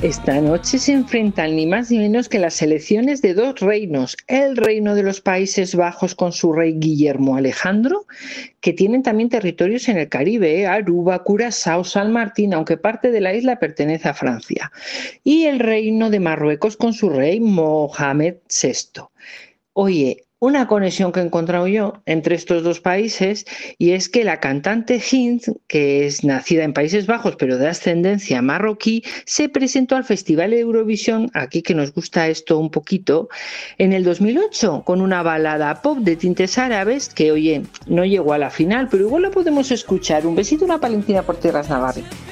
Esta noche se enfrentan ni más ni menos que las elecciones de dos reinos, el reino de los Países Bajos con su rey Guillermo Alejandro, que tienen también territorios en el Caribe, Aruba, Curazao, San Martín, aunque parte de la isla pertenece a Francia, y el reino de Marruecos con su rey Mohamed VI. Oye, una conexión que he encontrado yo entre estos dos países y es que la cantante Hind, que es nacida en Países Bajos pero de ascendencia marroquí, se presentó al Festival de Eurovisión, aquí que nos gusta esto un poquito, en el 2008 con una balada pop de tintes árabes que, oye, no llegó a la final, pero igual la podemos escuchar. Un besito, una palentina por tierras navarras.